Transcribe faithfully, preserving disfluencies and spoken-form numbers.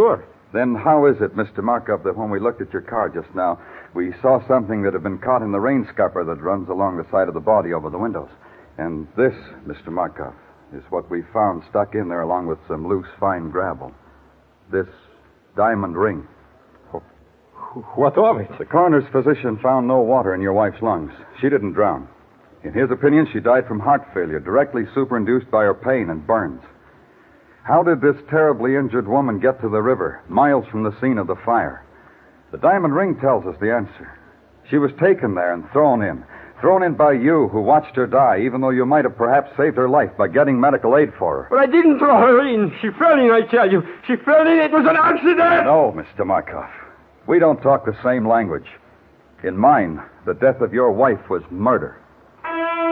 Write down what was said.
sure. Then how is it, Mister Markov, that when we looked at your car just now, we saw something that had been caught in the rain scupper that runs along the side of the body over the windows? And this, Mister Markov, is what we found stuck in there along with some loose, fine gravel. This diamond ring. What of it? The coroner's physician found no water in your wife's lungs. She didn't drown. In his opinion, she died from heart failure, directly superinduced by her pain and burns. How did this terribly injured woman get to the river, miles from the scene of the fire? The diamond ring tells us the answer. She was taken there and thrown in. Thrown in by you, who watched her die, even though you might have perhaps saved her life by getting medical aid for her. But I didn't throw her in. She fell in, I tell you. She fell in. It was an accident. No, Mister Markov. We don't talk the same language. In mine, the death of your wife was murder.